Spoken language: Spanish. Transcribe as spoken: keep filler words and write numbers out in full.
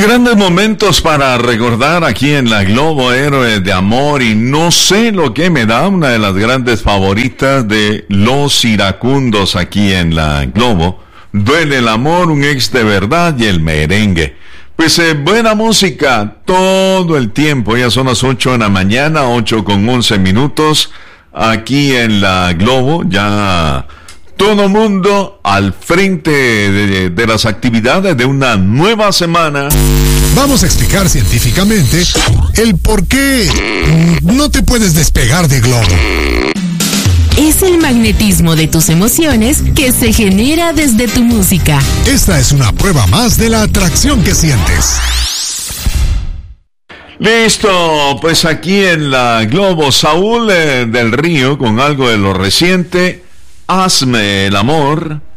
Grandes momentos para recordar aquí en la Globo, Héroes de Amor, y no sé lo que me da, una de las grandes favoritas de los iracundos aquí en la Globo. Duele el amor, un ex de verdad y el merengue. Pues eh, buena música todo el tiempo. Ya son las ocho de la mañana, ocho con once minutos, aquí en la Globo. Ya todo mundo al frente de, de las actividades de una nueva semana. Vamos a explicar científicamente el por qué no te puedes despegar de Globo. Es el magnetismo de tus emociones que se genera desde tu música. Esta es una prueba más de la atracción que sientes. Listo, pues aquí en la Globo, Saúl eh, del Río con algo de lo reciente, Hazme el amor.